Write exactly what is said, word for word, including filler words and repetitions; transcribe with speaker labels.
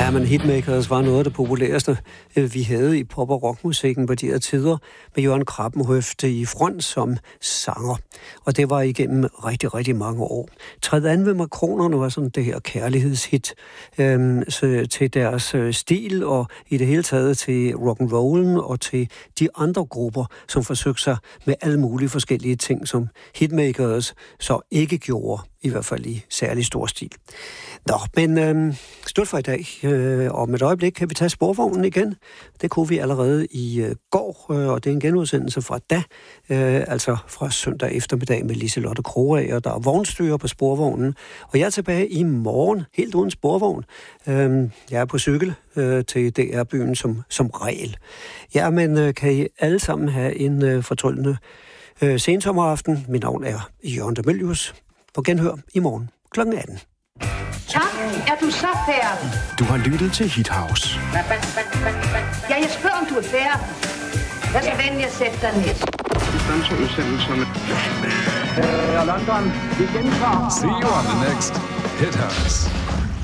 Speaker 1: Ja, men Hitmakers var noget af det populæreste, vi havde i pop- og rockmusikken på de her tider, med Jørgen Krabbenhøfte i front som sanger. Og det var igennem rigtig, rigtig mange år. Træde an ved Makronerne var sådan det her kærlighedshit øhm, til deres øh, stil, og i det hele taget til rock'n'rollen og til de andre grupper, som forsøgte sig med alle mulige forskellige ting, som Hitmakers så ikke gjorde, i hvert fald i særlig stor stil. Nå, men øh, stort for i dag. Øh, om et øjeblik kan vi tage sporvognen igen. Det kunne vi allerede i øh, går, øh, og det er en genudsendelse fra da, øh, altså fra søndag eftermiddag med Liselotte Krogager, der er vognstyrer på sporvognen. Og jeg er tilbage i morgen, helt uden sporvogn. Øh, jeg er på cykel øh, til D R-byen som, som regel. Ja, men øh, kan I alle sammen have en øh, fortryllende øh, sensommeraften. Mit navn er Jørgen Demelius. På genhør i morgen klokken atten.
Speaker 2: Tak, er du så færdig?
Speaker 3: Du har lyttet til Hit House.
Speaker 2: Ja, jeg spørger, om du er færdig. Vær så venlig at sætte dig ned.
Speaker 3: Vi stanser udsendelserne.
Speaker 4: Øh, London, vi gentager.
Speaker 5: See you on the next Hit House.